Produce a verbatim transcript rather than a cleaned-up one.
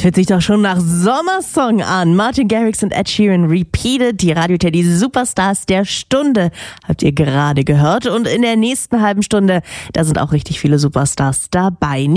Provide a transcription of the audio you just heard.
Das hört sich doch schon nach Sommersong an. Martin Garrix und Ed Sheeran Repeated, die Radio Teddy Superstars der Stunde, habt ihr gerade gehört. Und in der nächsten halben Stunde, da sind auch richtig viele Superstars dabei.